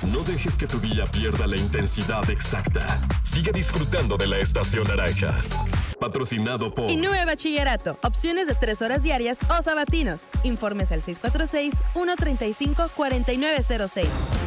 No dejes que tu día pierda la intensidad exacta. Sigue disfrutando de la Estación Naranja. Patrocinado por INUE Bachillerato. Opciones de 3 horas diarias o sabatinos. Informes al 646-135-4906.